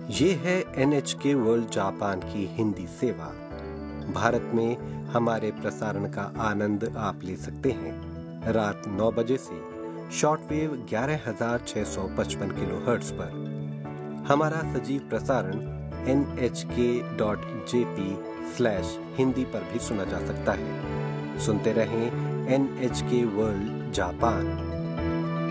ये है NHK world Japan की हिंदी सेवा। भारत में हमारे प्रसारण का आनंद आप ले सकते हैं रात 9 बजे से शॉर्टवेव 11,655 किलोहर्ट्ज पर। हमारा सजीव प्रसारण nhk.jp/हिंदी पर भी सुना जा सकता है। सुनते रहें NHK वर्ल्ड जापान।